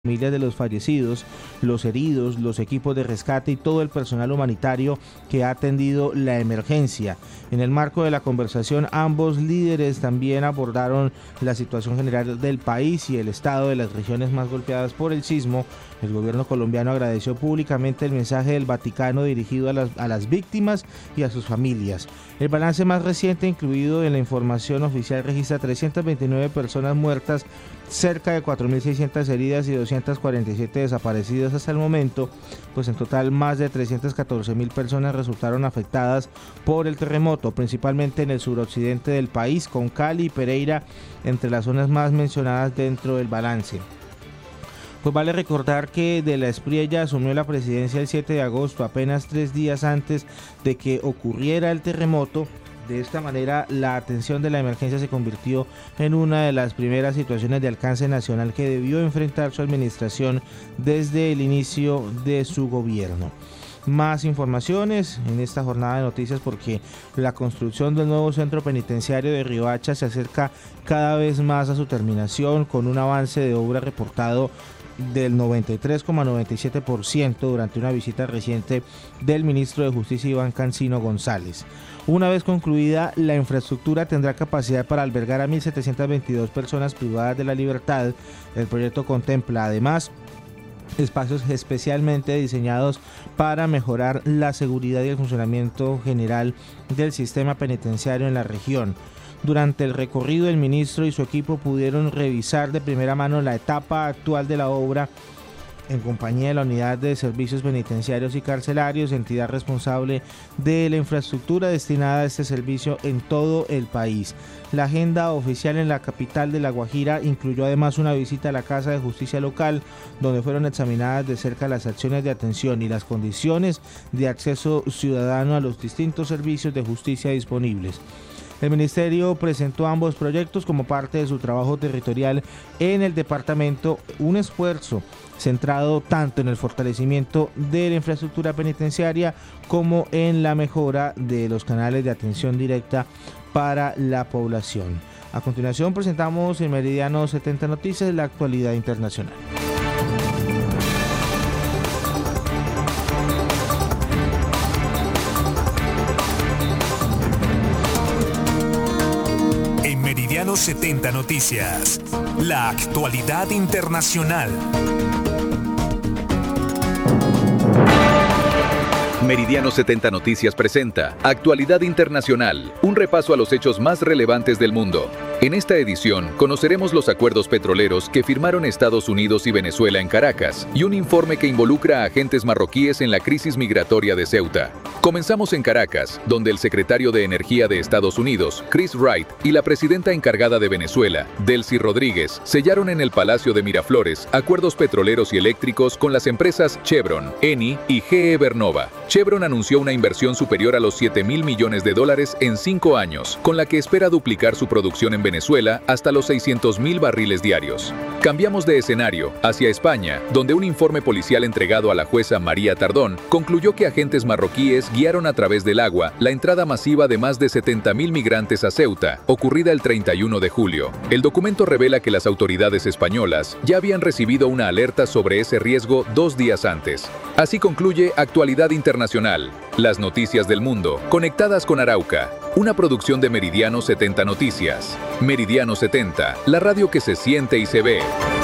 familias de los fallecidos, los heridos, los equipos de rescate y todo el personal humanitario que ha atendido la emergencia. En el marco de la conversación, ambos líderes también abordaron la situación general del país y el estado de las regiones más golpeadas por el sismo. El gobierno colombiano agradeció públicamente el mensaje del Vaticano dirigido a las víctimas y a sus familias. El balance más reciente, incluido en la información oficial, registra 329 personas muertas, cerca de 4.600 heridas y 247 desaparecidas hasta el momento, pues en total más de 314.000 personas resultaron afectadas por el terremoto, principalmente en el suroccidente del país, con Cali y Pereira entre las zonas más mencionadas dentro del balance. Pues vale recordar que De la Espriella asumió la presidencia el 7 de agosto, apenas 3 días antes de que ocurriera el terremoto. De esta manera, la atención de la emergencia se convirtió en una de las primeras situaciones de alcance nacional que debió enfrentar su administración desde el inicio de su gobierno. Más informaciones en esta jornada de noticias, porque la construcción del nuevo centro penitenciario de Riohacha se acerca cada vez más a su terminación, con un avance de obra reportado del 93,97% durante una visita reciente del ministro de Justicia Iván Cancino González. Una vez concluida, la infraestructura tendrá capacidad para albergar a 1.722 personas privadas de la libertad. El proyecto contempla además espacios especialmente diseñados para mejorar la seguridad y el funcionamiento general del sistema penitenciario en la región. Durante el recorrido, el ministro y su equipo pudieron revisar de primera mano la etapa actual de la obra en compañía de la Unidad de Servicios Penitenciarios y Carcelarios, entidad responsable de la infraestructura destinada a este servicio en todo el país. La agenda oficial en la capital de La Guajira incluyó además una visita a la Casa de Justicia local, donde fueron examinadas de cerca las acciones de atención y las condiciones de acceso ciudadano a los distintos servicios de justicia disponibles. El ministerio presentó ambos proyectos como parte de su trabajo territorial en el departamento, un esfuerzo centrado tanto en el fortalecimiento de la infraestructura penitenciaria como en la mejora de los canales de atención directa para la población. A continuación presentamos en Meridiano 70 Noticias la actualidad internacional. Meridiano 70 Noticias, la actualidad internacional. Meridiano 70 Noticias presenta Actualidad Internacional, un repaso a los hechos más relevantes del mundo. En esta edición conoceremos los acuerdos petroleros que firmaron Estados Unidos y Venezuela en Caracas y un informe que involucra a agentes marroquíes en la crisis migratoria de Ceuta. Comenzamos en Caracas, donde el secretario de Energía de Estados Unidos, Chris Wright, y la presidenta encargada de Venezuela, Delcy Rodríguez, sellaron en el Palacio de Miraflores acuerdos petroleros y eléctricos con las empresas Chevron, Eni y GE Vernova. Chevron anunció una inversión superior a los $7.000 millones en 5 años, con la que espera duplicar su producción en Venezuela hasta los 600.000 barriles diarios. Cambiamos de escenario hacia España, donde un informe policial entregado a la jueza María Tardón concluyó que agentes marroquíes guiaron a través del agua la entrada masiva de más de 70.000 migrantes a Ceuta, ocurrida el 31 de julio. El documento revela que las autoridades españolas ya habían recibido una alerta sobre ese riesgo 2 días antes. Así concluye Actualidad Internacional, las noticias del mundo, conectadas con Arauca, una producción de Meridiano 70 Noticias. Meridiano 70, la radio que se siente y se ve.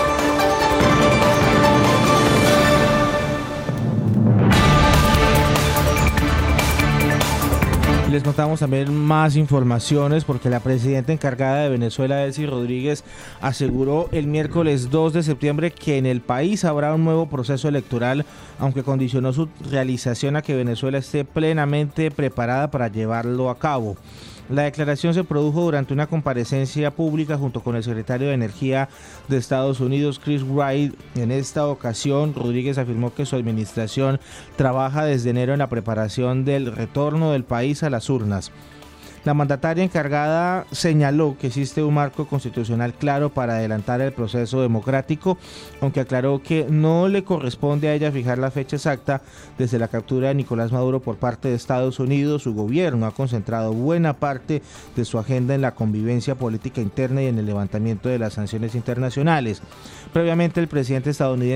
Les contamos también más informaciones porque la presidenta encargada de Venezuela, Delcy Rodríguez, aseguró el miércoles 2 de septiembre que en el país habrá un nuevo proceso electoral, aunque condicionó su realización a que Venezuela esté plenamente preparada para llevarlo a cabo. La declaración se produjo durante una comparecencia pública junto con el secretario de Energía de Estados Unidos, Chris Wright. En esta ocasión, Rodríguez afirmó que su administración trabaja desde enero en la preparación del retorno del país a las urnas. La mandataria encargada señaló que existe un marco constitucional claro para adelantar el proceso democrático, aunque aclaró que no le corresponde a ella fijar la fecha exacta. Desde la captura de Nicolás Maduro por parte de Estados Unidos, su gobierno ha concentrado buena parte de su agenda en la convivencia política interna y en el levantamiento de las sanciones internacionales. Previamente, el presidente estadounidense